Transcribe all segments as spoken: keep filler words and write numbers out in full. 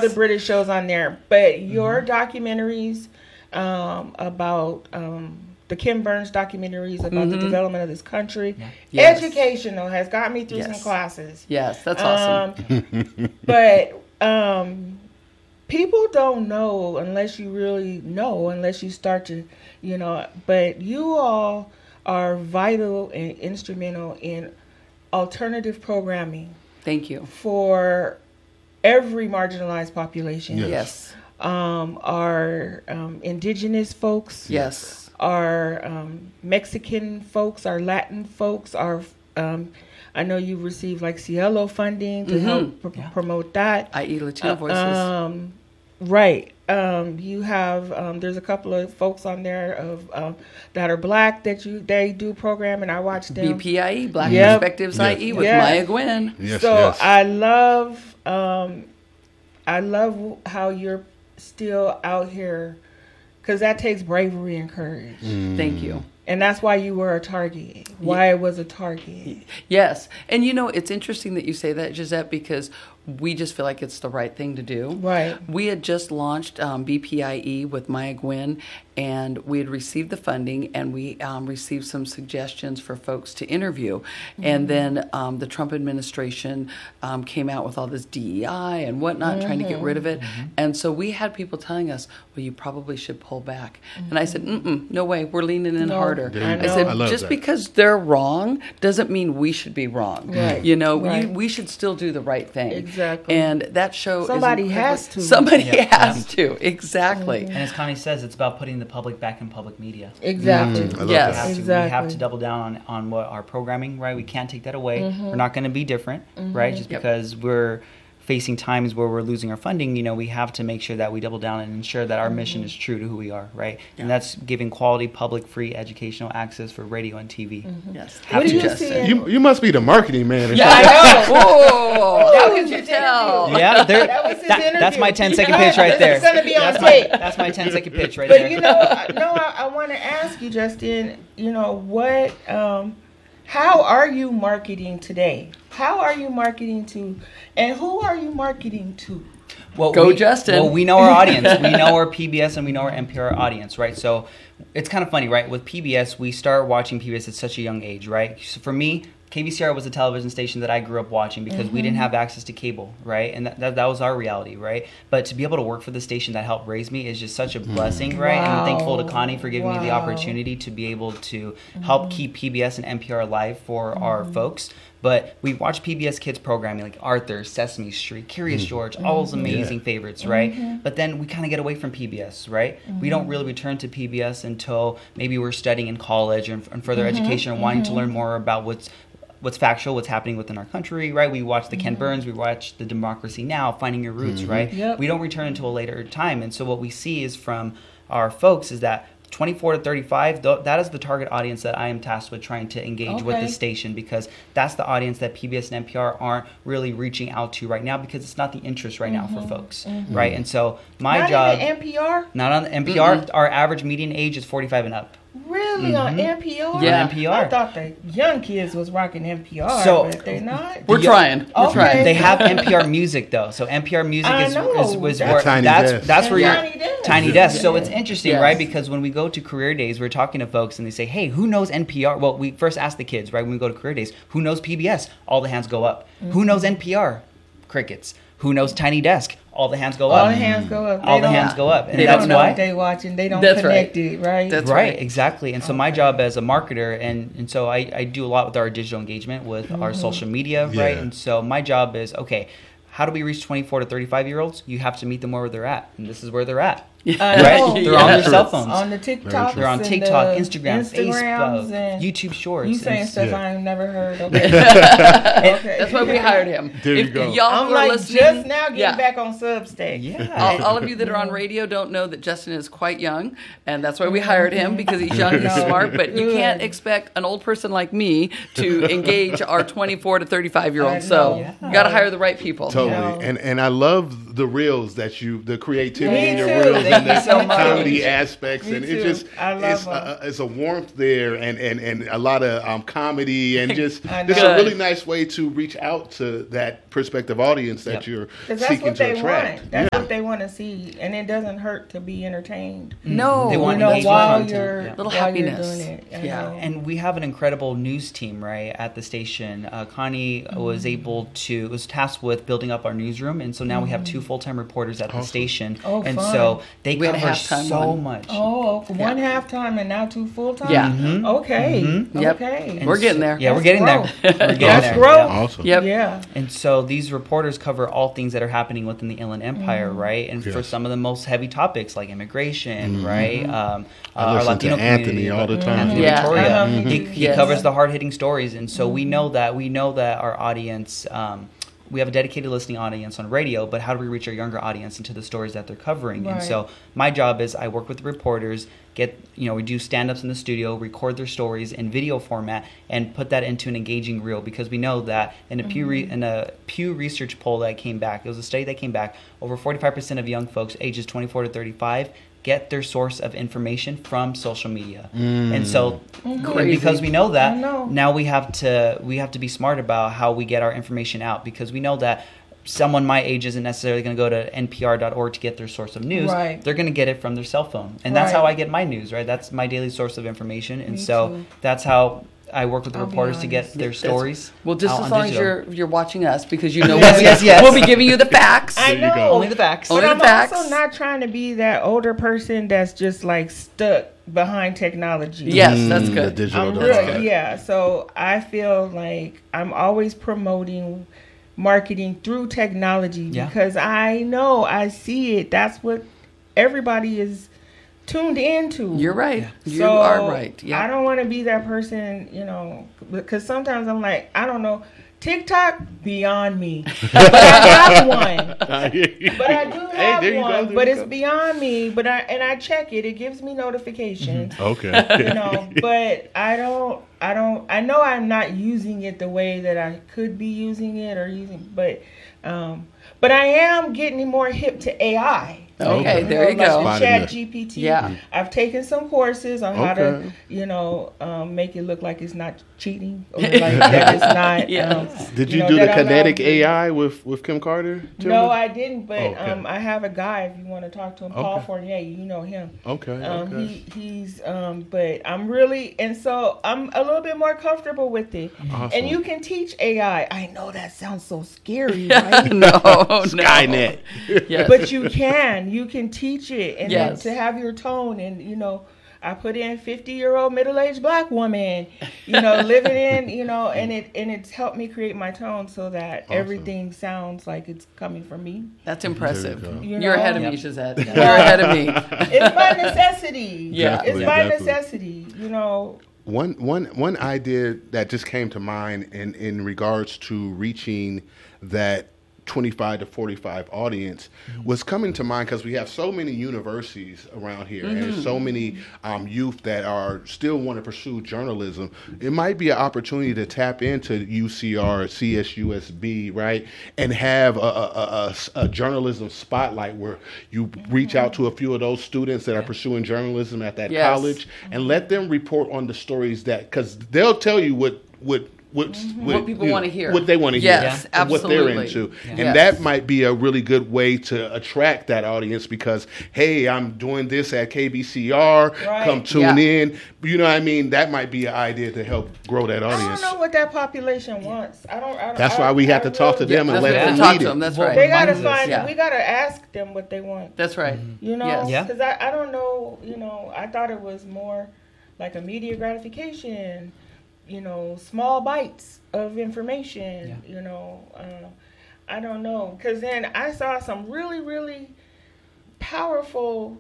other British shows on there, but your mm-hmm. documentaries um, about um, the Ken Burns documentaries about mm-hmm. the development of this country, yeah. yes. educational, has got me through yes. some classes. Yes, that's awesome. Um, but um, people don't know unless you really know, unless you start to, you know. But you all are vital and instrumental in alternative programming. Thank you. For every marginalized population. Yes. yes. Um, our um, indigenous folks. Yes. Our um, Mexican folks, our Latin folks, our um, I know you received like Cielo funding to mm-hmm. help pr- yeah. promote that. that is Latino uh, Voices. Um, right. Um, you have um, there's a couple of folks on there of um, that are black that you they do program, and I watch them. B P I E, Black yep. Perspectives yes. I E with yes. Maya Gwynn. Yes, so yes. I love um, I love how you're still out here, because that takes bravery and courage. Mm. Thank you. And that's why you were a target. Why yeah. it was a target. Yes. And you know, it's interesting that you say that, Gisette, because we just feel like it's the right thing to do. Right. We had just launched um, B P I E with Maya Gwynn, and we had received the funding, and we um, received some suggestions for folks to interview. Mm-hmm. And then um, the Trump administration um, came out with all this D E I and whatnot, mm-hmm. trying to get rid of it. Mm-hmm. And so we had people telling us, well, you probably should pull back. Mm-hmm. And I said, mm-mm, no way, we're leaning in no. harder. I, I said, I just that. because they're wrong doesn't mean we should be wrong. Right. You know, right. you, we should still do the right thing. Exactly. And that show somebody is has to. Somebody yeah. has to. Exactly. Mm-hmm. And as Connie says, it's about putting the public back in public media. Exactly. Mm-hmm. We Yes. have, to, exactly. we have to double down on, on what our programming, right? We can't take that away. Mm-hmm. We're not going to be different, mm-hmm. right? Just yep. because we're facing times where we're losing our funding, you know, we have to make sure that we double down and ensure that our mm-hmm. mission is true to who we are, right? Yeah. And that's giving quality, public, free educational access for radio and T V. Mm-hmm. Yes. What do you see? You, you must be the marketing man. Yeah, I know. Whoa. How could you tell? Yeah, there, that was his that, interview. that's my ten second pitch right there. It's going to be on that's tape. My, that's my ten second pitch right but there. But you know, no, I, I want to ask you, Justin, you know, what, um, how are you marketing today? How are you marketing to, and who are you marketing to? Well, Go we, Justin. Well, we know our audience. We know our P B S and we know our N P R audience, right? So it's kind of funny, right? With P B S, we start watching P B S at such a young age, right? So for me, K V C R was a television station that I grew up watching because mm-hmm. we didn't have access to cable, right? And that, that that was our reality, right? But to be able to work for the station that helped raise me is just such a blessing, right? Wow. And I'm thankful to Connie for giving wow. me the opportunity to be able to mm-hmm. help keep P B S and N P R alive for mm-hmm. our folks. But we watch P B S Kids programming like Arthur, Sesame Street, Curious mm-hmm. George, all those amazing yeah. favorites, right? Mm-hmm. But then we kind of get away from P B S, right? Mm-hmm. We don't really return to P B S until maybe we're studying in college or in further mm-hmm. education and wanting mm-hmm. to learn more about what's what's factual, what's happening within our country, right? We watch the Ken Burns, we watch the Democracy Now!, Finding Your Roots, mm-hmm. right? Yep. We don't return until a later time. And so what we see is from our folks is that twenty-four to thirty-five, th- that is the target audience that I am tasked with trying to engage okay. with the station, because that's the audience that P B S and N P R aren't really reaching out to right now because it's not the interest right mm-hmm. now for folks, mm-hmm. right? And so my not job... Not N P R? Not on the N P R. Mm-hmm. Our average median age is forty-five and up. Really? Mm-hmm. On N P R? Yeah, N P R. I thought the young kids was rocking N P R, so, but they're not. We're the, trying. We're okay. trying. They have N P R music though, so N P R music I is, know. is was That's where Tiny that's Desk. that's where Tiny you're Desk. Tiny Desk. So Yeah. it's interesting, Yes. right? Because when we go to career days, we're talking to folks and they say, "Hey, who knows N P R?" Well, we first ask the kids, right? When we go to career days, who knows P B S? All the hands go up. Mm-hmm. Who knows N P R? Crickets. Who knows Tiny Desk? All the hands go All up. the hands go up. All They the don't- hands go up, and They that's don't know why. what they watching. They don't That's connect right. it, right? That's right, right. exactly. And so my job as a marketer, and, and so I, I do a lot with our digital engagement with Mm-hmm. our social media, Yeah. right? And so my job is, okay, how do we reach twenty-four to thirty-five year olds? You have to meet them where they're at. And this is where they're at. I Right? know. They're on their Yes. cell phones. On the TikToks. They're on and TikTok, the Instagram, Instagrams Facebook, and YouTube Shorts. You saying and- stuff Yeah. I ain't never heard. Okay. Okay. That's why we hired him. There you if, go. if y'all I'm who are like listening, just now getting yeah. back on Substack. Yeah. All, all of you that are on radio don't know that Justin is quite young, and that's why we hired him, because he's young and No. smart. But you Good. can't expect an old person like me to engage our twenty-four to thirty-five year I olds. So know. you Yeah. got to hire the right people. Totally. Yeah. And and I love the reels that you, the creativity Me in your too. reels. They Thank you the so much. comedy aspects, Me and too. it's just I love it's, them. uh, it's a warmth there, and, and, and a lot of um, comedy, and just I just know. a really nice way to reach out to that prospective audience that Yep. you're Because that's seeking what to they attract. want. That's yeah. what they want to see, and it doesn't hurt to be entertained. No, They You want know, engagement while content. you're Yeah. Little while happiness. You're doing it. I Yeah. know. And we have an incredible news team, right, at the station. Uh, Connie was able to, was tasked with building up our newsroom, and so now we have two full-time reporters at the Awesome. station. Oh, and fun. so they We had a cover halftime so one. much. Oh, one halftime and now two full time. Yeah. Mhm. Okay. Mhm. Yep. Okay. And We're getting so- there. Yeah, we're That's getting there. growth. We're getting That's there. growth. Yeah. Awesome. Yep. Yeah. And so these reporters cover all things that are happening within the Inland Empire, Mm-hmm. right? And for Yes. some of the most heavy topics like immigration, right? Um, uh, I our listen Latino to Anthony community, all the time. Anthony Yeah. Victoria. Uh-huh, me He, too. he Yes. covers the hard-hitting stories, and so Mm-hmm. we know that we know that our audience. Um, we have a dedicated listening audience on radio, but how do we reach our younger audience into the stories that they're covering? And Right. so my job is I work with the reporters, get, you know, we do stand-ups in the studio, record their stories in video format, and put that into an engaging reel, because we know that in a Pew, re- in a Pew Research poll that came back, it was a study that came back, over forty-five percent of young folks ages twenty-four to thirty-five get their source of information from social media. And so and Crazy. because we know that, I know. now we have to we have to be smart about how we get our information out, because we know that someone my age isn't necessarily going to go to N P R dot org to get their source of news. Right. They're going to get it from their cell phone. And that's how Right. I get my news, right? That's my daily source of information. And Me so too. that's how I work with the I'll be reporters to get honest. their That's- stories. Well, just out as on long digital. as you're you're watching us, because you know Yes, we'll, be, yes, yes. we'll be giving you the facts. I There you go. know. Only the facts. Only But the I'm facts. also not trying to be that older person that's just like stuck behind technology. Yes, that's Mm, good. The digital I'm divide. really, yeah. So I feel like I'm always promoting marketing through technology Yeah. because I know, I see it. That's what everybody is tuned into. You're right. You So, are right. Yeah. I don't want to be that person, you know, because sometimes I'm like, I don't know, TikTok beyond me, but I have one. But I do Hey, have there you go, one, there but you it's go. beyond me. But I and I check it; it gives me notifications. Okay. You know, but I don't, I don't, I know I'm not using it the way that I could be using it or using, but, um, but I am getting more hip to A I. Okay, Okay. there you know, go. like Spotting Chat it. G P T. Yeah. I've taken some courses on how to, Okay. you know, um, make it look like it's not cheating or like that it's not. Yes. Um, Did you, know, do the that I'm kinetic not- A I with, with Kim Carter? No, Timberland? I didn't, but Okay. um, I have a guy. If you want to talk to him, Paul Okay. Fournier, you know him. Okay. Um, okay. he he's um, but I'm really and so I'm a little bit more comfortable with it. Awesome. And you can teach A I. I know that sounds so scary, right? no, no. Skynet. Yes. But you can, you can teach it, and then Yes. to have your tone, and you know, I put in fifty year old middle aged black woman, you know, living in, you know, and it and it's helped me create my tone so that Awesome. everything sounds like it's coming from me. That's impressive. There you go. You You're know? ahead of Yep. me, Shazette. You're ahead of me. It's by necessity. Yeah. it's Definitely, by definitely. necessity. You know, One one one idea that just came to mind in, in regards to reaching that twenty-five to forty-five audience was coming to mind because we have so many universities around here and so many um, youth that are still want to pursue journalism. It might be an opportunity to tap into U C R, C S U S B, right, and have a, a, a, a, a journalism spotlight where you reach out to a few of those students that are pursuing journalism at that Yes. college and let them report on the stories that, because they'll tell you what what what, What people wanna hear. what they want to Yes, hear, and what they're absolutely. into, Yeah. and Yes. that might be a really good way to attract that audience because hey, I'm doing this at K B C R, Right. come tune Yeah. in. You know what I mean? That might be an idea to help grow that I audience. don't know what that population wants. I don't. I don't That's I, why we have I to talk to really- them and That's let what we them talk lead to it. them. That's Well, right. They gotta Reminds us, find. yeah. We gotta ask them what they want. That's right. You know, Yes. Yeah. because I, I don't know, you know, I thought it was more like a media gratification, you know, small bites of information, Yeah. you know. Uh, I don't know. Because then I saw some really, really powerful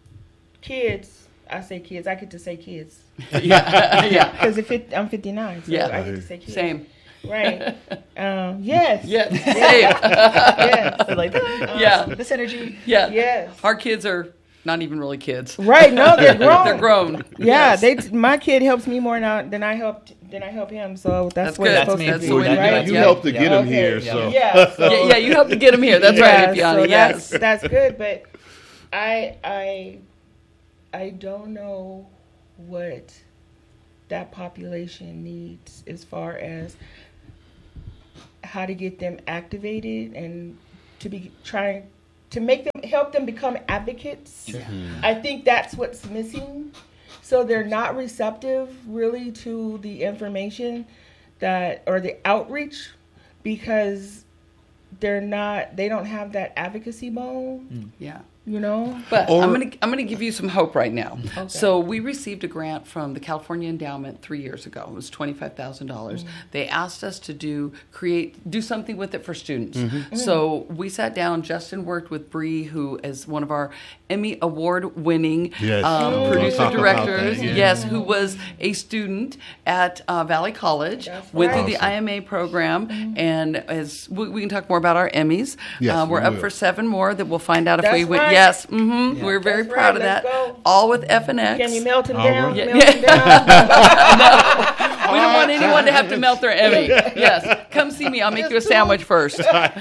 kids. I say kids, I get to say kids. yeah. yeah. Because if it, I'm fifty-nine, so Yeah. I get to say kids. Same. Right. Um, yes. Yes. Same. Yes. So like, um, Yeah. the synergy. Yeah. Yes. Our kids are not even really kids. Right. No, they're grown. They're grown. Yeah, Yes. they. My kid helps me more now than I helped than I help him. So that's, That's what good. it's supposed That's to me. be, the way to do right? it. You Yeah. helped to get them Okay. here, Yeah. so Yeah. So, Yeah, yeah, you helped to get them here. That's yeah, right, Apiana. so Yes. that's, that's good. But I I I don't know what that population needs as far as how to get them activated and to be trying to make them help them become advocates. Yeah. I think that's what's missing. So they're not receptive really to the information that or the outreach because they're not they don't have that advocacy bone. Yeah. You know? But Or- I'm going to I'm going to give you some hope right now. Okay. So we received a grant from the California Endowment three years ago. It was twenty-five thousand dollars. They asked us to do create do something with it for students. So we sat down. Justin worked with Bree, who is one of our Emmy Award winning Yes. um, We'll producer talk about directors. that, yeah. Yes, who was a student at uh, Valley College, That's went right. through the Awesome. I M A program, and as we, we can talk more about our Emmys. Yes, uh, we're we up will. for seven more that we'll find out if That's we win. right. Yes. Mm-hmm. Yeah. We're very That's proud right, of that. let's go. All with F N X. Can you melt them All down? right. Melt them down. We don't want anyone to have to melt their Emmy. Yes. Come see me. I'll make you a sandwich first.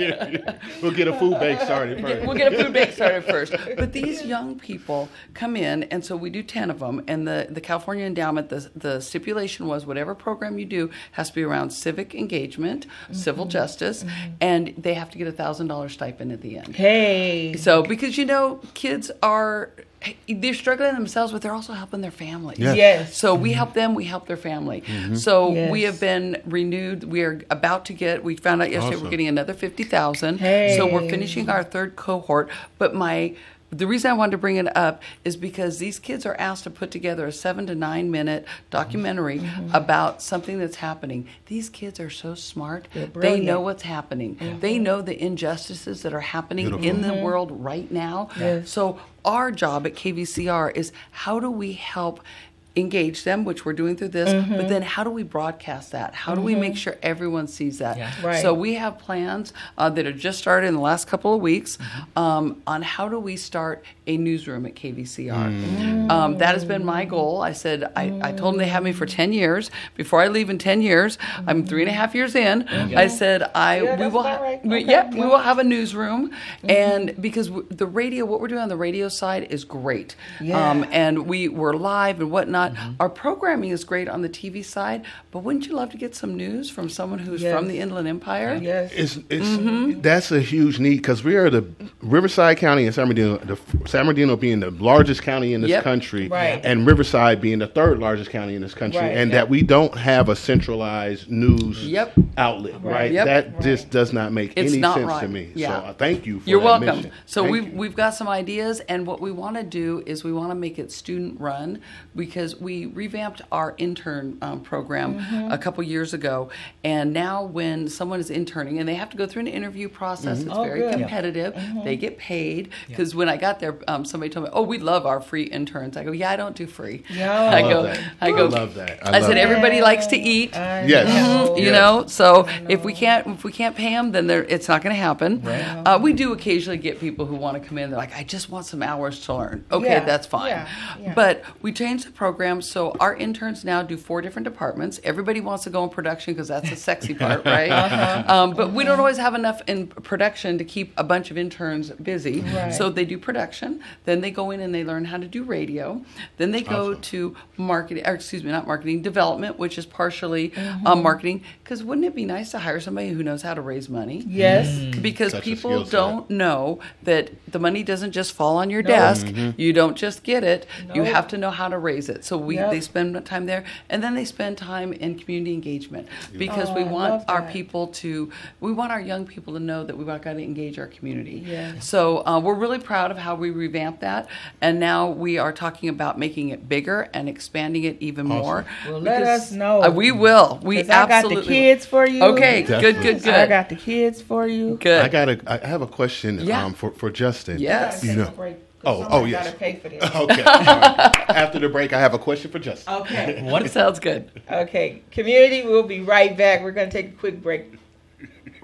We'll get a food bank started first. We'll get a food bank started first. But these young people come in, and so we do ten of them. And the, the California Endowment, the, the stipulation was whatever program you do has to be around civic engagement, civil justice, and they have to get a one thousand dollars stipend at the end. Hey. So, because, you know, kids are, they're struggling themselves, but they're also helping their families. Yeah. Yes. So we help them, we help their family. So Yes. we have been renewed. We are about to get, we found out yesterday Awesome. we're getting another fifty thousand. Hey. So we're finishing our third cohort. But my, the reason I wanted to bring it up is because these kids are asked to put together a seven to nine minute documentary Mm-hmm. about something that's happening. These kids are so smart. They're They brilliant. know what's happening. They know the injustices that are happening Beautiful. in the world right now. Yes. So our job at K V C R is how do we help engage them, which we're doing through this, but then how do we broadcast that? How do we make sure everyone sees that? Yeah. Right. So we have plans uh, that are just started in the last couple of weeks um, on how do we start a newsroom at K V C R. Um, that has been my goal. I said, I, I told them they have me for ten years. Before I leave in ten years, I'm three and a half years in. I said, I Yeah, we that's will, about ha- right. we, Okay. yeah, we Yeah. will have a newsroom, and because w- the radio, what we're doing on the radio side is great, Yeah. um, and we we're live and whatnot. Our programming is great on the T V side, but wouldn't you love to get some news from someone who's Yes. from the Inland Empire? Yes. It's it's Mm-hmm. that's a huge need because we are the Riverside County and San Bernardino, the San Bernardino being the largest county in this Yep. country, Right. and Riverside being the third largest county in this country, Right. and Yep. that we don't have a centralized news Yep. outlet, right? Yep. That Right. just does not make It's any not sense right. to me. Yeah. So I thank you for You're that welcome. mission. So Thank we've you. we've got some ideas, and what we want to do is we want to make it student run because we revamped our intern um, program a couple years ago, and now when someone is interning and they have to go through an interview process, it's Oh, very good. competitive. They get paid because when I got there, um, somebody told me, "Oh, we love our free interns." I go, "Yeah, I don't do free." No. I I go, love that. I go, I love that. I I, love said, that. everybody likes to eat. I Yes. know. You Yes. know, so if we can't if we can't pay them, then they're, it's not going to happen. Right. Uh, we do occasionally get people who want to come in. They're like, I just want some hours to learn. Okay, Yeah. that's fine. Yeah. Yeah. But we changed the program so our interns now do four different departments. Everybody wants to go in production because that's the sexy part, right? Uh-huh. Um, but we don't always have enough in production to keep a bunch of interns busy. Right. So they do production. Then they go in and they learn how to do radio. Then they go Awesome. to marketing, or excuse me, not marketing, development, which is partially Mm-hmm. um, marketing. Because wouldn't it be nice to hire somebody who knows how to raise money? Yes. Because Such a people skill set. don't know that the money doesn't just fall on your No. desk. Mm-hmm. You don't just get it. You Nope. have to know how to raise it. So we Yep. they spend time there, and then they spend time in community engagement because Oh, we I want love our that. people to we want our young people to know that we've got to engage our community. Yes. So uh, we're really proud of how we revamped that, and now we are talking about making it bigger and expanding it even Awesome. more. Well, let because- us know. Uh, we will. We 'Cause I got absolutely the kids for you. Okay, good, Definitely. good, good. I got the kids for you. Good. I got a. I have a question Yeah. um, for for Justin. Yes. You know. Oh, oh, yes. Gotta pay for this. Okay. All right. After the break, I have a question for Justin. Okay. What Sounds good. Okay. Community, we'll be right back. We're gonna take a quick break.